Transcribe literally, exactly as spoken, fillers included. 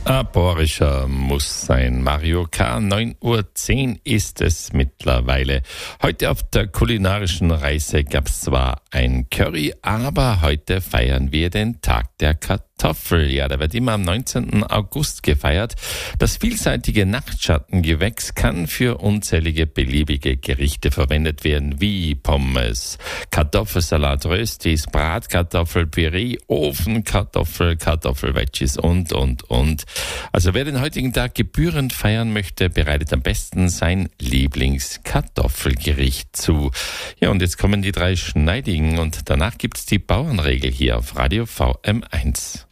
Ein bohrischer muss sein. Mario K. neun Uhr zehn ist es mittlerweile. Heute auf der kulinarischen Reise gab's zwar ein Curry, aber heute feiern wir den Tag der Kartoffel. Ja, der wird immer am neunzehnten August gefeiert. Das vielseitige Nachtschattengewächs kann für unzählige beliebige Gerichte verwendet werden, wie Pommes, Kartoffelsalat, Röstis, Bratkartoffelpüree, Ofenkartoffel, Kartoffelveggies und, und, und. Also wer den heutigen Tag gebührend feiern möchte, bereitet am besten sein Lieblingskartoffelgericht zu. Ja, und jetzt kommen die drei Schneidigen und danach gibt's die Bauernregel hier auf Radio V M eins.